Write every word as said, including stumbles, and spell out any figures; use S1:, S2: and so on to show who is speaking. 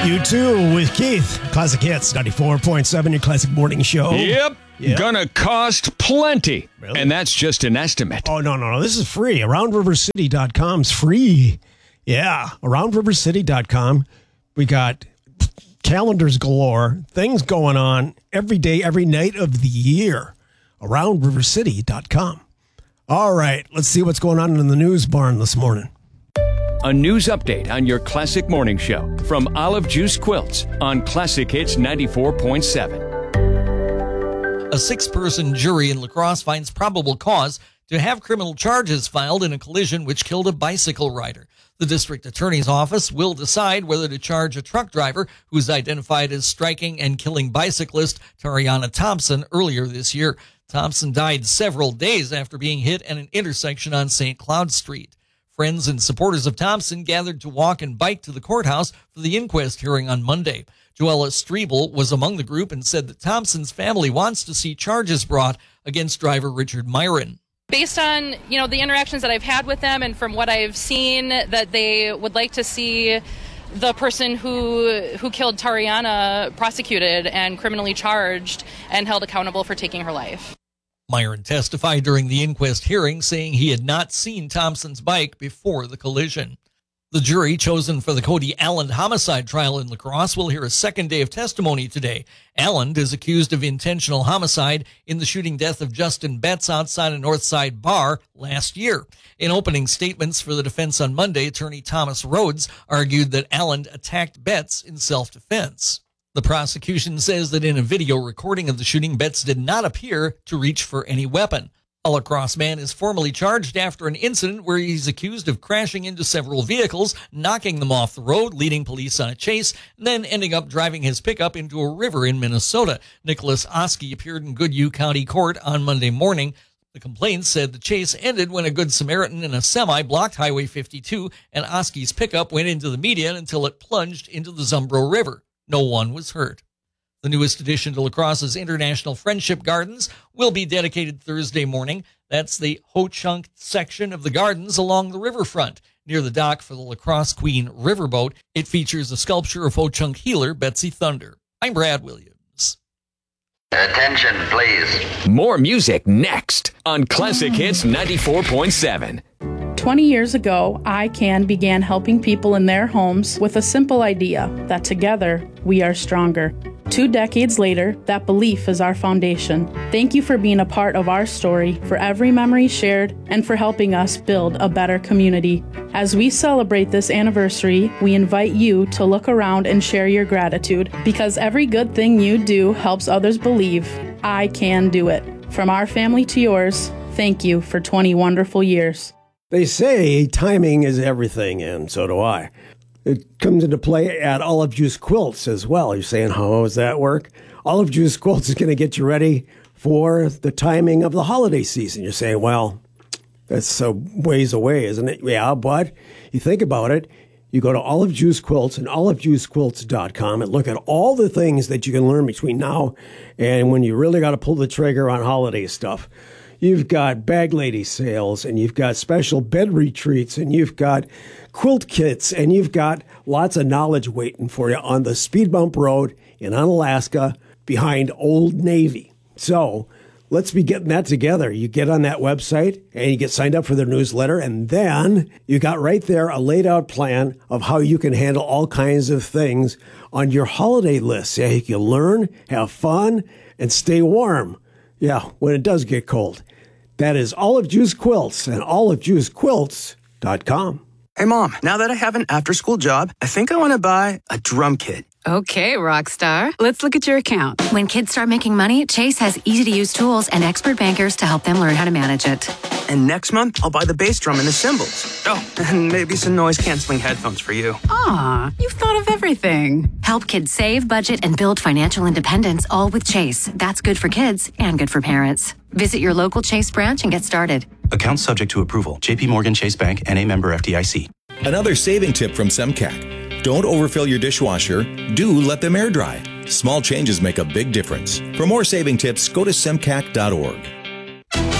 S1: You too with Keith. Classic Hits, ninety-four point seven, your classic morning show.
S2: Yep.
S1: Yep.
S2: Gonna cost plenty.
S1: Really?
S2: And that's just an estimate.
S1: Oh, no, no, no. This is free. around river city dot com's free. Yeah. around river city dot com. We got calendars galore, things going on every day, every night of the year. around river city dot com. All right. Let's see what's going on in the news barn this morning.
S2: A news update on your classic morning show from Olive Juice Quilts on Classic Hits ninety-four point seven.
S3: A six-person jury in La Crosse finds probable cause to have criminal charges filed in a collision which killed a bicycle rider. The district attorney's office will decide whether to charge a truck driver who was identified as striking and killing bicyclist Tariana Thompson earlier this year. Thompson died several days after being hit at an intersection on Saint Cloud Street. Friends and supporters of Thompson gathered to walk and bike to the courthouse for the inquest hearing on Monday. Joella Strebel was among the group and said that Thompson's family wants to see charges brought against driver Richard Myron.
S4: Based on, you know, the interactions that I've had with them and from what I've seen, that they would like to see the person who who killed Tariana prosecuted and criminally charged and held accountable for taking her life.
S3: Myron testified during the inquest hearing, saying he had not seen Thompson's bike before the collision. The jury chosen for the Cody Allen homicide trial in La Crosse will hear a second day of testimony today. Allen is accused of intentional homicide in the shooting death of Justin Betts outside a Northside bar last year. In opening statements for the defense on Monday, attorney Thomas Rhodes argued that Allen attacked Betts in self-defense. The prosecution says that in a video recording of the shooting, Betts did not appear to reach for any weapon. A La Crosse man is formally charged after an incident where he's accused of crashing into several vehicles, knocking them off the road, leading police on a chase, and then ending up driving his pickup into a river in Minnesota. Nicholas Oskey appeared in Goodhue County Court on Monday morning. The complaint said the chase ended when a Good Samaritan in a semi blocked Highway fifty-two, and Oskey's pickup went into the median until it plunged into the Zumbro River. No one was hurt. The newest addition to La Crosse's International Friendship Gardens will be dedicated Thursday morning. That's the Ho-Chunk section of the gardens along the riverfront near the dock for the La Crosse Queen riverboat. It features a sculpture of Ho-Chunk healer Betsy Thunder. I'm Brad Williams.
S5: Attention, please.
S2: More music next on Classic Hits ninety-four point seven.
S6: twenty years ago, iCan began helping people in their homes with a simple idea that together we are stronger. Two decades later, that belief is our foundation. Thank you for being a part of our story, for every memory shared, and for helping us build a better community. As we celebrate this anniversary, we invite you to look around and share your gratitude, because every good thing you do helps others believe I can do it. From our family to yours, thank you for twenty wonderful years.
S1: They say timing is everything, and so do I. It comes into play at Olive Juice Quilts as well. You're saying, how does that work? Olive Juice Quilts is going to get you ready for the timing of the holiday season. You're saying, well, that's a ways away, isn't it? Yeah, but you think about it. You go to Olive Juice Quilts and olive juice quilts dot com and look at all the things that you can learn between now and when you really got to pull the trigger on holiday stuff. You've got bag lady sales, and you've got special bed retreats, and you've got quilt kits, and you've got lots of knowledge waiting for you on the Speed Bump Road in Unalaska behind Old Navy. So let's be getting that together. You get on that website, and you get signed up for their newsletter, and then you got right there a laid out plan of how you can handle all kinds of things on your holiday list. Yeah, you can learn, have fun, and stay warm. Yeah, when it does get cold. That is Olive Juice Quilts and olive juice quilts dot com.
S7: Hey, Mom, now that I have an after-school job, I think I want to buy a drum kit.
S8: Okay, Rockstar. Let's look at your account.
S9: When kids start making money, Chase has easy-to-use tools and expert bankers to help them learn how to manage it.
S7: And next month, I'll buy the bass drum and the cymbals. Oh, and maybe some noise-canceling headphones for you.
S8: Aw, you've thought of everything.
S9: Help kids save, budget, and build financial independence, all with Chase. That's good for kids and good for parents. Visit your local Chase branch and get started.
S10: Account subject to approval. J P Morgan Chase Bank, N A member F D I C.
S11: Another saving tip from Semcac. Don't overfill your dishwasher. Do let them air dry. Small changes make a big difference. For more saving tips, go to semcac dot org.